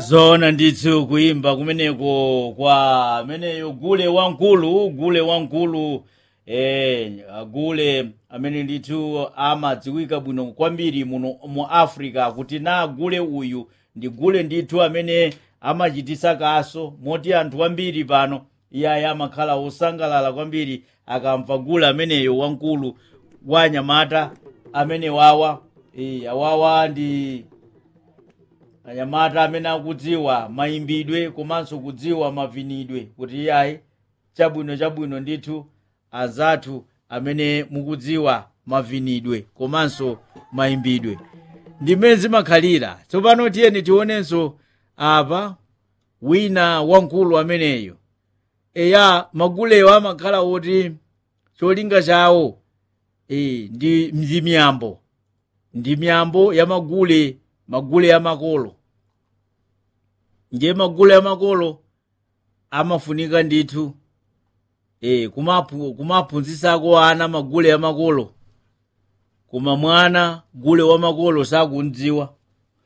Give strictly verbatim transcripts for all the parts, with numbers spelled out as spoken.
zona ndithu kuimba kumeneko kwa ameneyo Gule Wankulu, Gule Wankulu eh Gule amene ndithu amadziwika bwino kwambiri muno mu Africa kuti na Gule uyu ndi Gule ndithu amene amachitisa kaso moti anthu ambiri pano iye amakhala osangalala kwambiri akamva Gule ameneyo Wankulu wa Nyamata amene wawa eh awawa ndi anyamata amene akudziwa mayimbidwe komanso kudziwa mavinidwe kuti iyayi chabwino chabwino ndithu azathu amene mukudziwa mavinidwe komanso mayimbidwe ndimene zimakhalira. Tsopano tiyeni tionenso apa wina wankulu ameneyo eya magulewo amakhala oti cholinga chawo e, ndi ndi miyambo ndi miyambo ya magule magule ya makolo. Nje magule ya makolo amafunika ndithu eh kumapu kumaphunzitsako ana magule ya makolo kuma mwana gule wa makolo sakundziwa.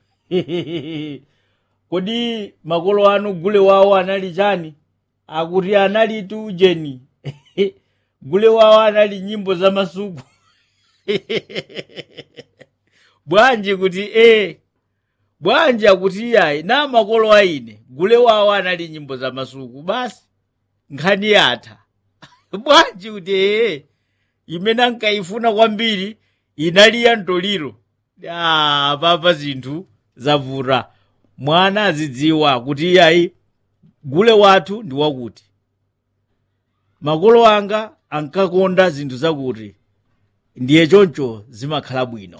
Kodi makolo anu gule wawo anali chani? Akuti anali tujeni. Gule wawo anali nyimbo za masuku. Bwanji kuti eh bwanja kuti yayi na makolo aine gule wawo anali nyimbo za masuku basi nkhani yatha. Bwanji kuti eh imene ankaifuna kwambiri inali ya ntoliro. Ah papa zinthu zavura mwana azidziwa kuti yayi gule wathu ndi wakuti makolo anga ankakonda zinthu zakuti ndiye choncho zimakhala bwino.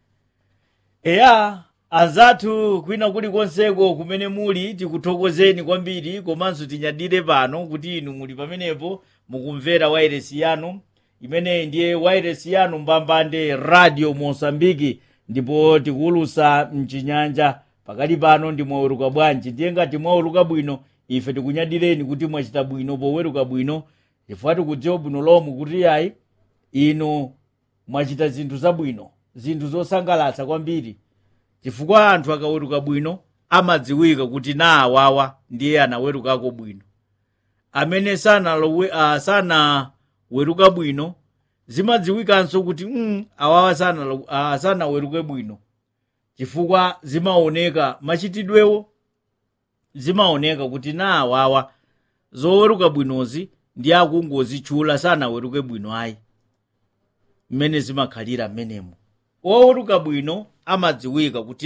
Eya azathu kwina kuli konseko kumene muli tikuthokozeni kwambiri komanso tinyadire pano kuti inu muli pamenepo mukumvera wairesi yanu imene ndiye wairesi yanu mbambande Radio Mosambiki ndipo tikulusa mchinyanja pakali pano ndi mwaweruka bwanji. Ndiye ngati mwaweruka bwino ife tikunyadireni kuti mwachita bwino poweruka bwino chifukwa tikudziwa bwino lomwe kuti yayi inu mwachita zinthu zabwino zinthu zosangalatsa kwambiri chifukwa anthu akaweruka bwino amadziwika kuti na awawa ndiye anawerukako bwino. Amene sana lowe uh, sana weruka bwino zimadziwikanso kuti mm, awawa sana uh, sana weruke bwino chifukwa zimaoneka machitidwewo zimaoneka kuti na awawa zoweruka bwinozi ndi akungozitchula sana weruke bwino ayi mmene zimakhalira mmenemo. Oweruka bwino amadziwika kuti